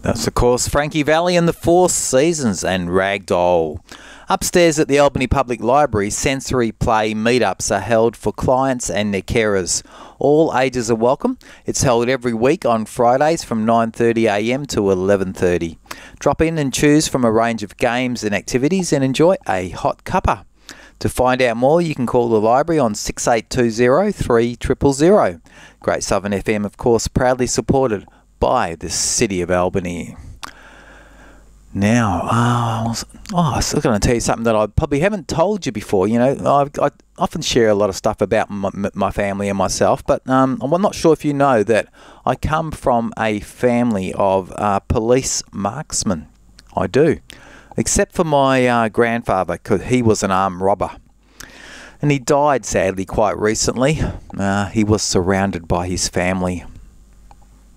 That's, of course, Frankie Valli and the Four Seasons and Ragdoll. Upstairs at the Albany Public Library, sensory play meetups are held for clients and their carers. All ages are welcome. It's held every week on Fridays from 9:30am to 11:30. Drop in and choose from a range of games and activities and enjoy a hot cuppa. To find out more, you can call the library on 6820 3000. Great Southern FM, of course, proudly supported by the City of Albany. Now, I was going to tell you something that I probably haven't told you before. You know, I often share a lot of stuff about my family and myself, but I'm not sure if you know that I come from a family of police marksmen. I do. Except for my grandfather, because he was an armed robber. And he died, sadly, quite recently. He was surrounded by his family.